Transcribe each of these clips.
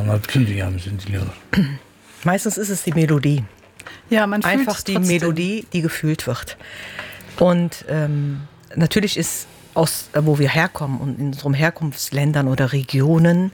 insanlar bütün dünya müziğini dinliyorlar. Meistens ist es die Melodie. Ja, man fühlt Einfach es die trotzdem. Melodie, die gefühlt wird. Und natürlich ist aus, wo wir herkommen und in unseren Herkunftsländern oder Regionen,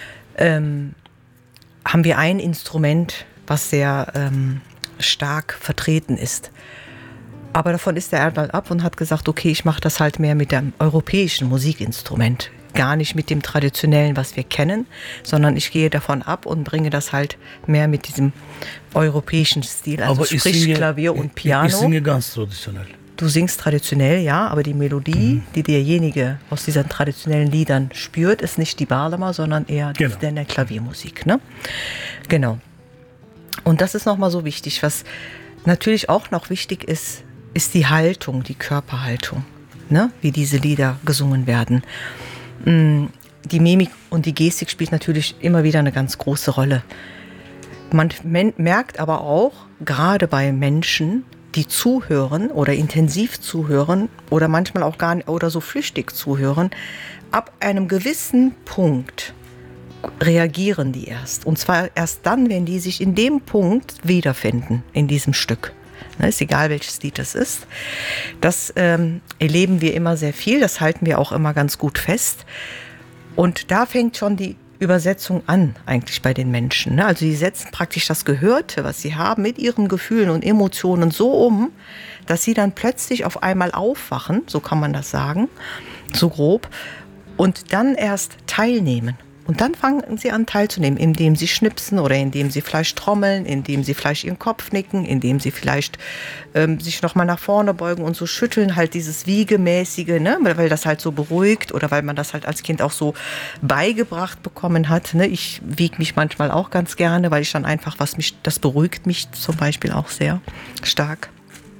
haben wir ein Instrument, was sehr stark vertreten ist. Aber davon ist der Erdal ab und hat gesagt, okay, ich mache das halt mehr mit dem europäischen Musikinstrument. Gar nicht mit dem traditionellen, was wir kennen, sondern ich gehe davon ab und bringe das halt mehr mit diesem europäischen Stil. Also sprich Klavier und Piano. Ich singe ganz traditionell. Du singst traditionell, ja, aber die Melodie, die derjenige aus diesen traditionellen Liedern spürt, ist nicht die Bağlama, sondern eher der Klaviermusik. Ne? Genau. Und das ist nochmal so wichtig. Was natürlich auch noch wichtig ist, ist die Haltung, die Körperhaltung, ne? Wie diese Lieder gesungen werden. Die Mimik und die Gestik spielt natürlich immer wieder eine ganz große Rolle. Man merkt aber auch, gerade bei Menschen, die zuhören oder intensiv zuhören oder manchmal auch gar nicht oder so flüchtig zuhören, ab einem gewissen Punkt reagieren die erst. Und zwar erst dann, wenn die sich in dem Punkt wiederfinden, in diesem Stück. Ist egal, welches Lied das ist. Das erleben wir immer sehr viel, das halten wir auch immer ganz gut fest. Und da fängt schon die Übersetzung an, eigentlich bei den Menschen. Ne? Also sie setzen praktisch das Gehörte, was sie haben, mit ihren Gefühlen und Emotionen so um, dass sie dann plötzlich auf einmal aufwachen, so kann man das sagen, so grob, und dann erst teilnehmen. Und dann fangen sie an teilzunehmen, indem sie schnipsen oder indem sie vielleicht trommeln, indem sie vielleicht ihren Kopf nicken, indem sie vielleicht sich nochmal nach vorne beugen und so schütteln, halt dieses Wiegemäßige, ne? Weil das halt so beruhigt oder weil man das halt als Kind auch so beigebracht bekommen hat. Ne? Ich wiege mich manchmal auch ganz gerne, weil ich dann einfach, das beruhigt mich zum Beispiel auch sehr stark.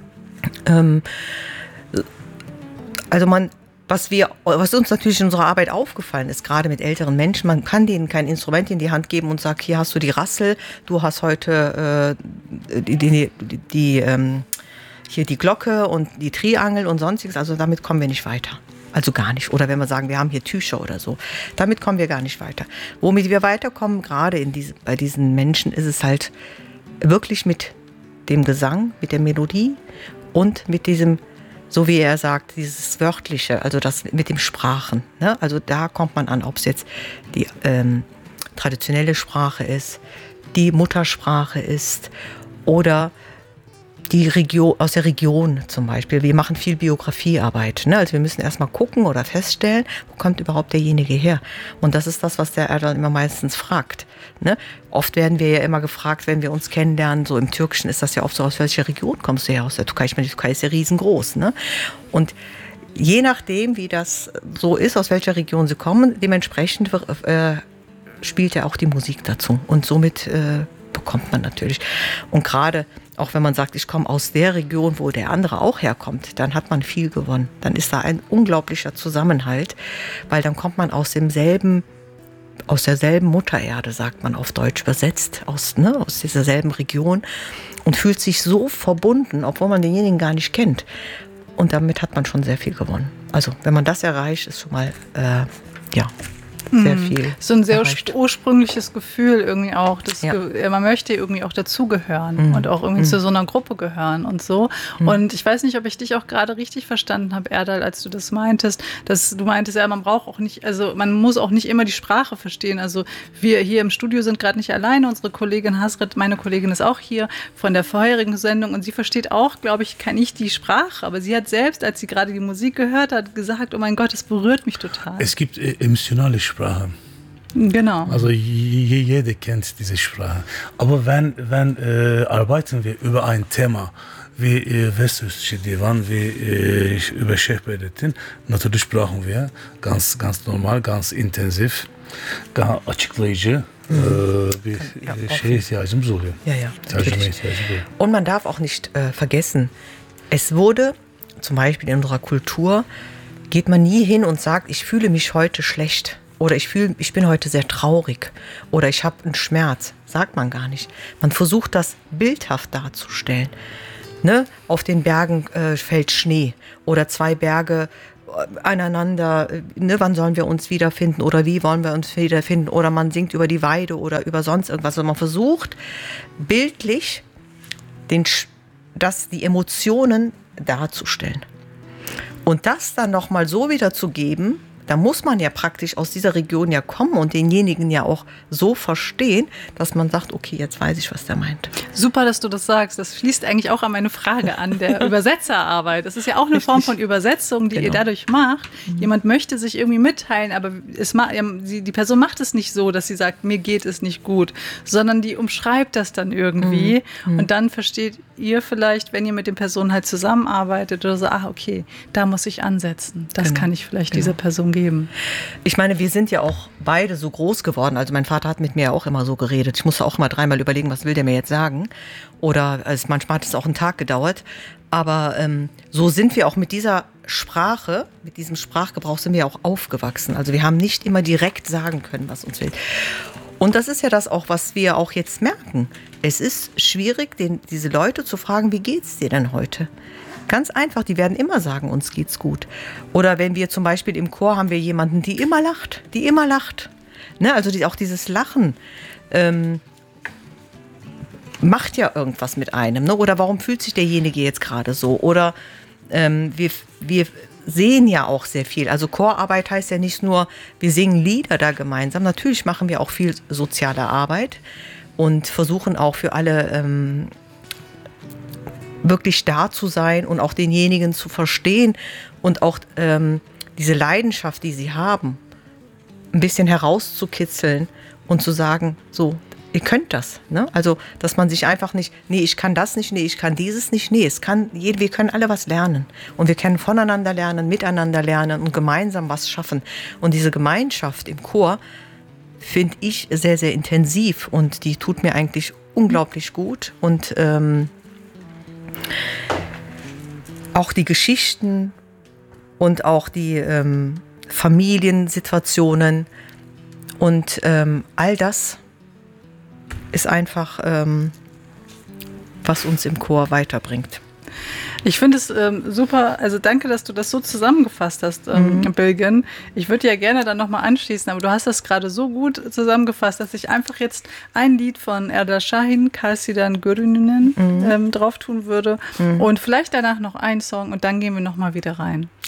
Was uns natürlich in unserer Arbeit aufgefallen ist, gerade mit älteren Menschen, man kann denen kein Instrument in die Hand geben und sagt, hier hast du die Rassel, du hast heute hier die Glocke und die Triangel und sonstiges, also damit kommen wir nicht weiter. Also gar nicht. Oder wenn wir sagen, wir haben hier Tücher oder so, damit kommen wir gar nicht weiter. Womit wir weiterkommen, gerade bei diesen Menschen, ist es halt wirklich mit dem Gesang, mit der Melodie und mit diesem, so wie er sagt, dieses Wörtliche, also das mit dem Sprachen. Ne? Also da kommt man an, ob es jetzt die traditionelle Sprache ist, die Muttersprache ist oder die Region, aus der Region zum Beispiel. Wir machen viel Biografiearbeit. Ne? Also wir müssen erstmal gucken oder feststellen, wo kommt überhaupt derjenige her. Und das ist das, was der Erdal immer meistens fragt. Ne? Oft werden wir ja immer gefragt, wenn wir uns kennenlernen, so im Türkischen ist das ja oft so, aus welcher Region kommst du her? Aus der Türkei. Ich meine, die Türkei ist ja riesengroß. Ne? Und je nachdem, wie das so ist, aus welcher Region sie kommen, dementsprechend spielt ja auch die Musik dazu. Und somit bekommt man natürlich. Und gerade auch wenn man sagt, ich komme aus der Region, wo der andere auch herkommt, dann hat man viel gewonnen. Dann ist da ein unglaublicher Zusammenhalt, weil dann kommt man aus derselben Muttererde, sagt man auf Deutsch übersetzt, aus dieser selben Region und fühlt sich so verbunden, obwohl man denjenigen gar nicht kennt. Und damit hat man schon sehr viel gewonnen. Also wenn man das erreicht, ist schon mal sehr viel. So ein sehr erreicht. ursprüngliches Gefühl irgendwie auch. Man möchte irgendwie auch dazugehören und auch irgendwie zu so einer Gruppe gehören und so. Und ich weiß nicht, ob ich dich auch gerade richtig verstanden habe, Erdal, als du das meintest, dass du meintest, ja, man braucht auch nicht, also man muss auch nicht immer die Sprache verstehen. Also wir hier im Studio sind gerade nicht alleine. Unsere Kollegin Hasret, meine Kollegin, ist auch hier von der vorherigen Sendung und sie versteht auch, glaube ich, nicht die Sprache, aber sie hat selbst, als sie gerade die Musik gehört hat, gesagt, oh mein Gott, es berührt mich total. Es gibt emotionale Sprache. Genau. Also jeder kennt diese Sprache. Aber wenn arbeiten wir über ein Thema wie Westüstische Divan, wie über Şeyh Bedrettin, natürlich brauchen wir ganz normal, ganz intensiv, ganz açıklayıcı bir şeye ihtiyacımız oluyor. Ja. Und man darf auch nicht vergessen, es wurde zum Beispiel in unserer Kultur, geht man nie hin und sagt, ich fühle mich heute schlecht. Oder ich bin heute sehr traurig oder ich habe einen Schmerz. Sagt man gar nicht. Man versucht das bildhaft darzustellen. Ne? Auf den Bergen fällt Schnee oder 2 Berge aneinander, ne, wann sollen wir uns wiederfinden oder wie wollen wir uns wiederfinden oder man singt über die Weide oder über sonst irgendwas. Also man versucht bildlich die Emotionen darzustellen. Und das dann nochmal so wiederzugeben, da muss man ja praktisch aus dieser Region ja kommen und denjenigen ja auch so verstehen, dass man sagt, okay, jetzt weiß ich, was der meint. Super, dass du das sagst. Das schließt eigentlich auch an meine Frage an, der Übersetzerarbeit. Das ist ja auch eine Form von Übersetzung, die ihr dadurch macht. Jemand möchte sich irgendwie mitteilen, aber die Person macht es nicht so, dass sie sagt, mir geht es nicht gut, sondern die umschreibt das dann irgendwie. Und dann versteht ihr vielleicht, wenn ihr mit den Personen halt zusammenarbeitet oder so, okay, da muss ich ansetzen. Das kann ich vielleicht dieser Person geben. Ich meine, wir sind ja auch beide so groß geworden. Also mein Vater hat mit mir ja auch immer so geredet. Ich musste auch mal 3-mal überlegen, was will der mir jetzt sagen. Oder manchmal hat es auch einen Tag gedauert. Aber so sind wir auch mit dieser Sprache, mit diesem Sprachgebrauch sind wir auch aufgewachsen. Also wir haben nicht immer direkt sagen können, was uns will. Und das ist ja das auch, was wir auch jetzt merken. Es ist schwierig, diese Leute zu fragen, wie geht's dir denn heute? Ganz einfach, die werden immer sagen, uns geht's gut. Oder wenn wir zum Beispiel im Chor haben wir jemanden, die immer lacht. Ne? Also auch dieses Lachen macht ja irgendwas mit einem. Ne? Oder warum fühlt sich derjenige jetzt gerade so? Oder wir sehen ja auch sehr viel. Also Chorarbeit heißt ja nicht nur, wir singen Lieder da gemeinsam. Natürlich machen wir auch viel soziale Arbeit und versuchen auch für alle wirklich da zu sein und auch denjenigen zu verstehen und auch diese Leidenschaft, die sie haben, ein bisschen herauszukitzeln und zu sagen, so, ihr könnt das. Ne? Also, dass man sich einfach nicht, nee, ich kann das nicht, nee, ich kann dieses nicht, nee, wir können alle was lernen. Und wir können voneinander lernen, miteinander lernen und gemeinsam was schaffen. Und diese Gemeinschaft im Chor finde ich sehr, sehr intensiv und die tut mir eigentlich unglaublich gut. Und auch die Geschichten und auch die Familiensituationen und all das ist einfach, was uns im Chor weiterbringt. Ich finde es super, also danke, dass du das so zusammengefasst hast, Bilgen. Ich würde ja gerne dann nochmal anschließen, aber du hast das gerade so gut zusammengefasst, dass ich einfach jetzt ein Lied von Erdal Şahin, Kalsidan Görününen, drauf tun würde und vielleicht danach noch einen Song und dann gehen wir nochmal wieder rein.